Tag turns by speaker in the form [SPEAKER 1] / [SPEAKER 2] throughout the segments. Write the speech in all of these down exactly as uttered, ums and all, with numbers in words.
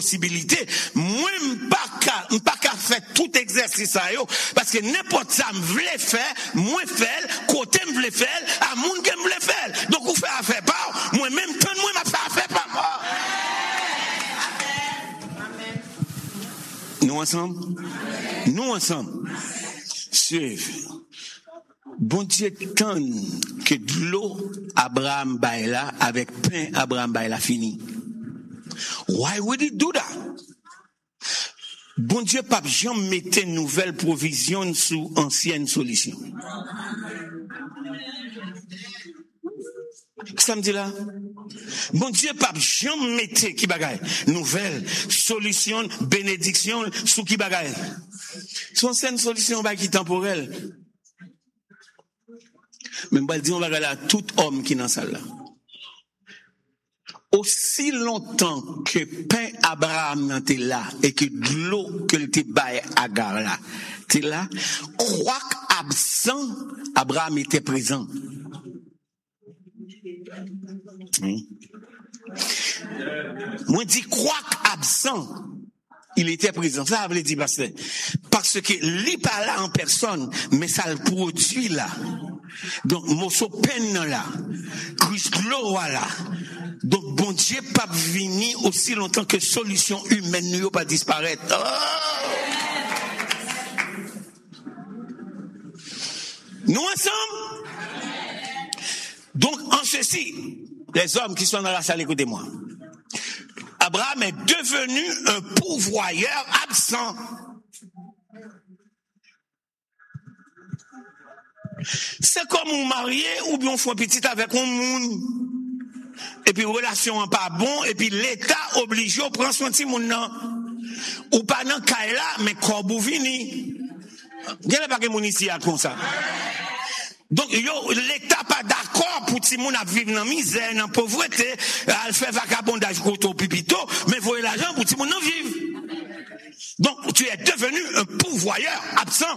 [SPEAKER 1] possibilité, moi pas pas qu'à faire tout exercice ça yo parce que n'importe ça me voulait faire, moi faire, côté me voulait faire, à monde que me voulait faire. Donc on fait affaire pas, moi même temps moi m'a fait affaire pas moi. Nous ensemble, nous ensemble. Suivez. Bon Dieu tant que de l'eau Abraham baila avec pain Abraham baila fini. Why would he do that? Bon Dieu pas jamais mettre nouvelle provision sous ancienne solution. Ça me dit là? Bon Dieu pas jamais mettre qui bagaille nouvelle solution bénédiction sous qui bagaille. Son ancienne solution ba qui temporelle. Mais je dis on va regarder à tout homme qui est dans la salle là. Aussi longtemps que pain Abraham n'était là et que de l'eau que le bail Agar là, t'es là, croix absent, Abraham était présent. Oui. Moi dis croix absent, il était présent. Ça veut dire parce que parce que il pas là en personne, mais ça le produit là. Donc morceau peine là, Christ l'eau là. Donc bon Dieu pas venir aussi longtemps que solution humaine ne pas disparaître. Oh! Nous ensemble. Donc en ceci, les hommes qui sont dans la salle, écoutez-moi. Abraham est devenu un pourvoyeur absent. C'est comme on marié ou bien on fait petit avec un monde. Et puis relation pas bon et puis l'État oblige à prendre son petit monde non. Ou pas dans Kaila mais Korbou vini. Il y a pas que mon ici comme ça. Donc yo l'État pas d'accord pour petit monde à vivre dans misère, dans pauvreté, à faire vagabondage côté pipito, mais voyer l'argent pour petit monde à vivre. Donc tu es devenu un pourvoyeur absent.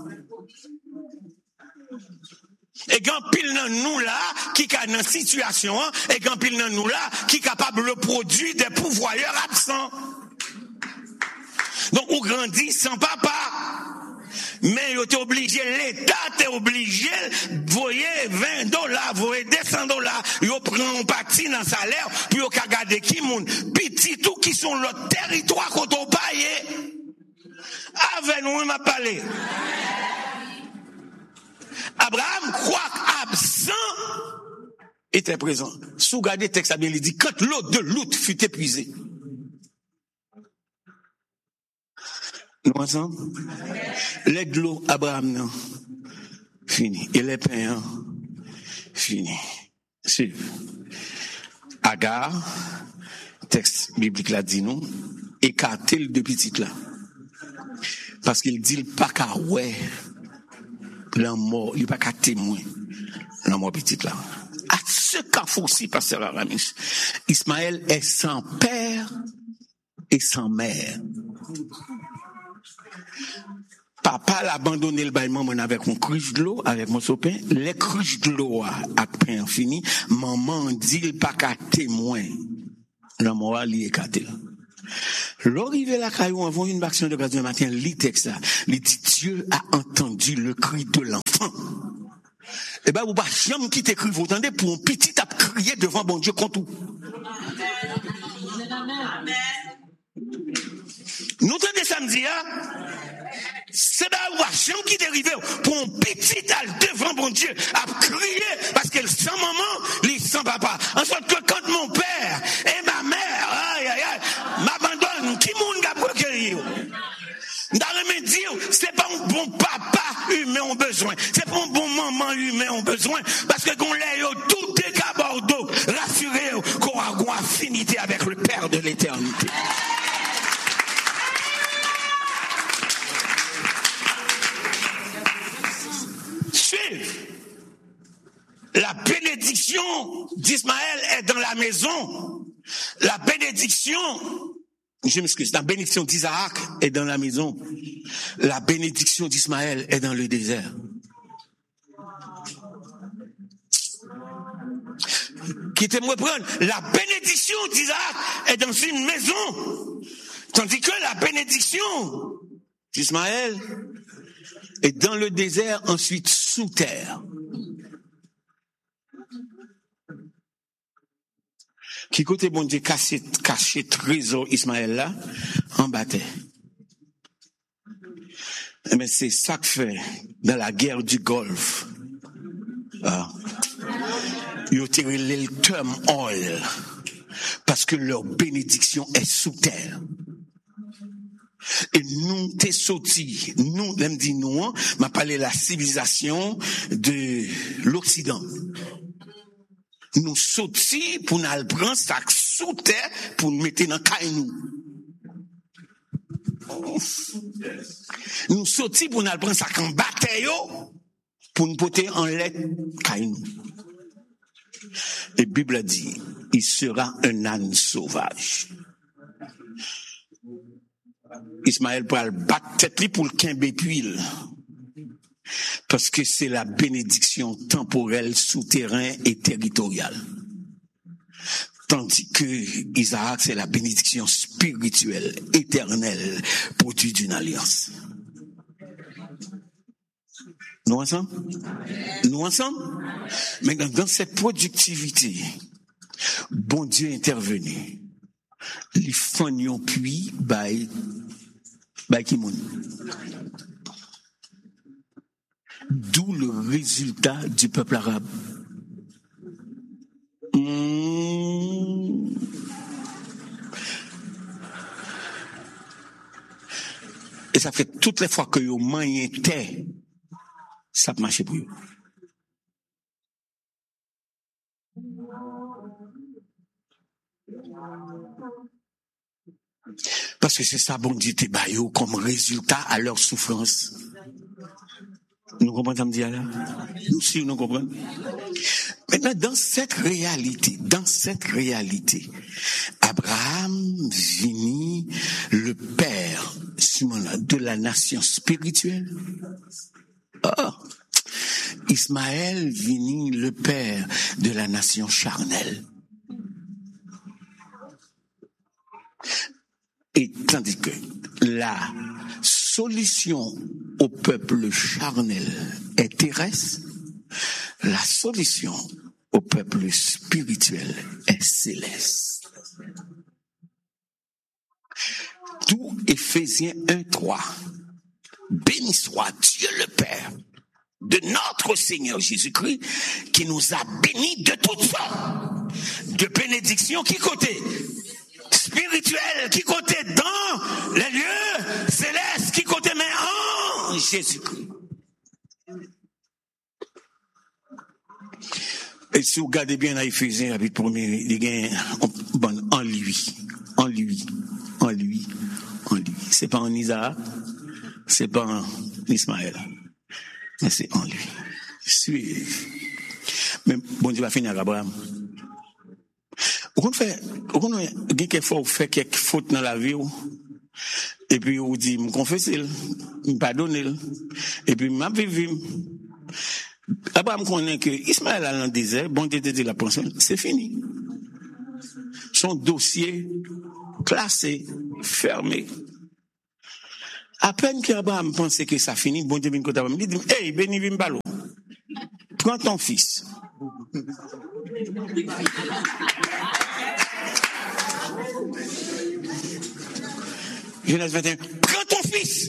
[SPEAKER 1] Et quand pile dans nous là, qui est dans situation, et quand pile dans nous là, qui est capable de produire des pourvoyeurs absents. Donc, on grandit sans papa. Mais vous êtes obligé, l'État est obligé, voyez vingt dollars, voyez deux cents dollars, vous prenez un parti dans le salaire, puis vous regardez qui moun, petit tout qui sont le territoire qu'on on paye. Avec nous, on m'a parlé. Abraham croit absent était présent. Sous garder texte bien il dit quand l'eau de Lut fut épuisée. Nous ensemble les de l'eau Abraham non fini et les pains fini. Suivez. Agar texte biblique là dit nous écarter le deux petites là. Parce qu'il dit pas qu'à ouais la mort, il n'y a pas qu'à témoin. La mort petite là. À ce cas aussi, pasteur Aramis, Ismaël est sans père et sans mère. Papa l'a abandonné le baillement avec une cruche de l'eau, avec mon sopin. Les cruches de l'eau à pain fini. Maman dit il n'y a pas qu'à témoin. La mort, il est qu'à témoin. L'arrivée la caillou avant une action de grâce du matin, lit texte là, il dit Dieu a entendu le cri de l'enfant. Eh ben, vous pas jamais qui t'écrit, vous entendez, pour un petit à crier devant bon Dieu contre tout. Nous entendez samedi, hein? C'est là où jamais qui t'écrit, pour un petit à devant bon Dieu, à crier, parce que sans maman, il sans papa. En sorte que quand mon père et ma mère, aïe, aïe, aïe, m'abandonnent, qui moun ga recueillir? Dans le dire, c'est pas un bon papa humain ont besoin, c'est pas un bon maman humain ont besoin, parce que qu'on l'ait tout est qu'à Bordeaux, rassurez qu'on a une affinité avec le Père de l'éternité. Suivez. La bénédiction d'Ismaël est dans la maison. La bénédiction, je m'excuse, la bénédiction d'Isaac est dans la maison. La bénédiction d'Ismaël est dans le désert. qui te reprendre. La bénédiction d'Isaac est dans une maison. Tandis que la bénédiction d'Ismaël est dans le désert, ensuite sous terre. Qui côté bon Dieu caché, caché trésor Ismaël là, en bataille. Mais c'est ça que fait dans la guerre du Golfe. Ah. Ils ont tiré le terme oil parce que leur bénédiction est sous terre. Et nous, t'es sortis, nous, même dit nous, m'a parlé de la civilisation de l'Occident. Nous sortis pour nous prendre ça sous terre pour nous mettre dans caillou. Nous sortis pour nous prendre ça en bataille pour nous porter en lait caillou. Et la Bible dit, il sera un âne sauvage. Ismaël pourra le battre tête pour le quimber puis parce que c'est la bénédiction temporelle, souterraine et territoriale. Tandis que Isaac, c'est la bénédiction spirituelle, éternelle, produit d'une alliance. Nous ensemble? Nous ensemble? Mais dans, dans cette productivité, bon Dieu est intervenu. Les fagnon puis, by, by Kimon. D'où le résultat du peuple arabe. Mmh. Et ça fait toutes les fois que vous mangez terre, ça marche pour vous. Parce que c'est ça, bon Dieu, te baillot comme résultat à leur souffrance. Nous comprenons ça me dit là? Nous aussi, nous comprenons. Maintenant, dans cette réalité, dans cette réalité, Abraham vini le père de la nation spirituelle. Oh, Ismaël vini le père de la nation charnelle. Et tandis que la solution au peuple charnel est terrestre, la solution au peuple spirituel est céleste. Tout Éphésiens un trois. Béni soit Dieu le Père de notre Seigneur Jésus-Christ qui nous a bénis de toutes sortes de bénédictions qui côté spirituel, qui côté dans les lieux célestes, qui côté mais en Jésus-Christ. Et si vous regardez bien dans Éphésiens, chapitre premier, il y a bon, en lui, en lui, en lui, en lui. C'est pas en Isaac, c'est pas en Ismaël, mais c'est en lui. Suivez. Mais bon Dieu va finir avec Abraham. On fait, on a quelquefois on fait quelques fautes dans la vie, et puis on dit, me confesser, me pardonner, et puis m'a vivre. Abraham connaît que Ismaël a dans le désert, bon Dieu te dit la pension, c'est fini. Son dossier classé, fermé. À peine qu'Abraham pensait que ça finit, bon Dieu vient côté Abraham, il dit, hey, béni Vimbalo, prends ton fils. Genèse vingt et un, prends ton fils.